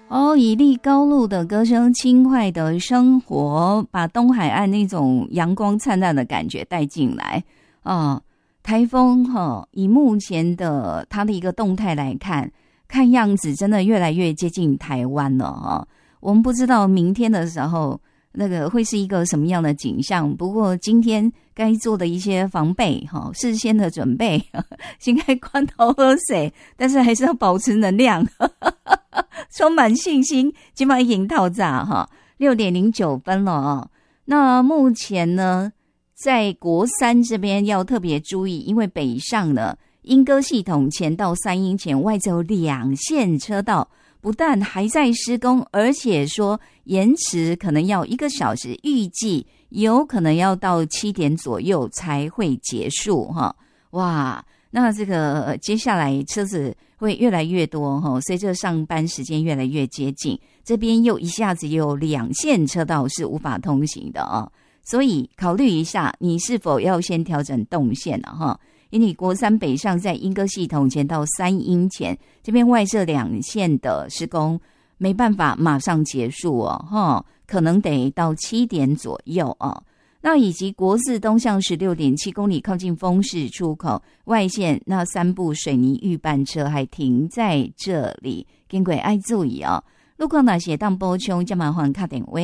哦，以利高露的歌声，轻快的生活，把东海岸那种阳光灿烂的感觉带进来。哦，台风以目前的它的一个动态来看，看样子真的越来越接近台湾了我们不知道明天的时候那个会是一个什么样的景象，不过今天该做的一些防备事先的准备，先该关头喝水，但是还是要保持能量，充满信心，今晚引套炸6:09了那目前呢，在国三这边要特别注意，因为北上呢，莺歌系统前到三鶯前外只有2线车道，不但还在施工，而且说延迟可能要1个小时，预计有可能要到7点左右才会结束哇，那这个接下来车子会越来越多随着上班时间越来越接近，这边又一下子有2线车道是无法通行的所以考虑一下你是否要先调整动线了因为国三北上在莺歌系统前到三鶯前这边外设2线的施工没办法马上结束可能得到7点左右那以及国四东向16.7公里靠近丰市出口外线那3部水泥预拌车还停在这里，经过要注意路况那些当补充加麻烦打电话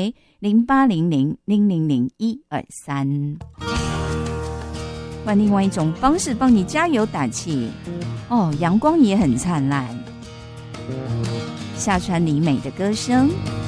0800000123。换另外一种方式帮你加油打气阳光也很灿烂。夏川里美的歌声。